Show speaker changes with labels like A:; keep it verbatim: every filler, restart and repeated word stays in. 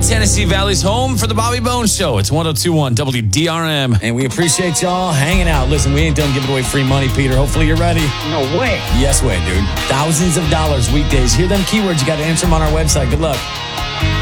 A: Tennessee Valley's home for the Bobby Bones Show. It's one oh two point one W D R M. And we appreciate y'all hanging out. Listen, we ain't done giving away free money, Peter. Hopefully you're ready.
B: No way.
A: Yes way, dude. Thousands of dollars weekdays. Hear them keywords. You got to answer them on our website. Good luck.